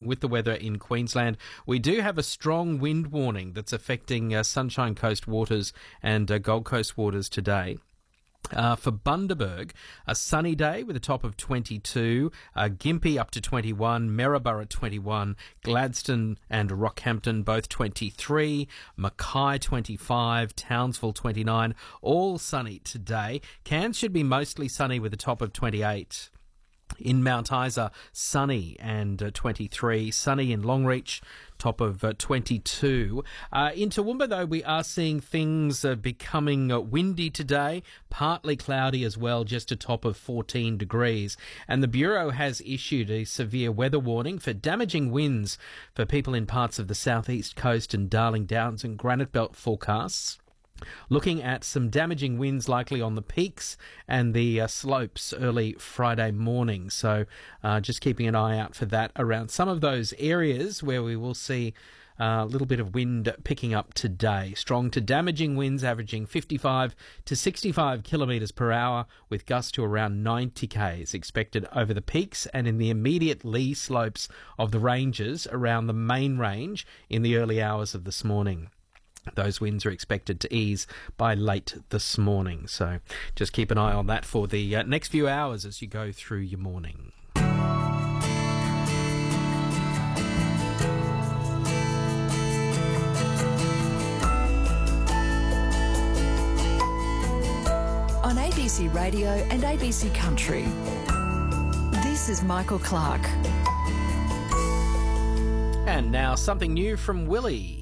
with the weather in Queensland. We do have a strong wind warning that's affecting Sunshine Coast waters and Gold Coast waters today. For Bundaberg, a sunny day with a top of 22, Gympie up to 21, Maryborough 21, Gladstone and Rockhampton both 23, Mackay 25, Townsville 29, all sunny today. Cairns should be mostly sunny with a top of 28. In Mount Isa, sunny and 23. Sunny in Longreach, top of 22. In Toowoomba, though, we are seeing things becoming windy today. Partly cloudy as well, just a top of 14 degrees. And the Bureau has issued a severe weather warning for damaging winds for people in parts of the southeast coast and Darling Downs and Granite Belt forecasts. Looking at some damaging winds likely on the peaks and the slopes early Friday morning. So just keeping an eye out for that around some of those areas where we will see a little bit of wind picking up today. Strong to damaging winds averaging 55 to 65 kilometres per hour with gusts to around 90 k's expected over the peaks and in the immediate lee slopes of the ranges around the main range in the early hours of this morning. Those winds are expected to ease by late this morning. So just keep an eye on that for the next few hours as you go through your morning. On ABC Radio and ABC Country, this is Michael Clark. And now something new from Willie.